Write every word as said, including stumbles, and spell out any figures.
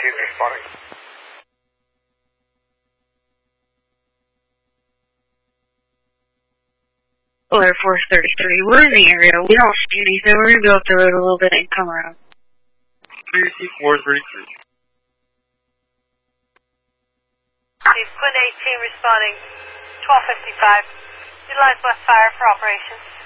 thirty-two responding. Air Force thirty-three, we're in the area. We don't see anything. We're going to go up the road a little bit and come around. three four thirty-three. Quinn eighteen responding, twelve fifty-five. Utilize West Fire for operations.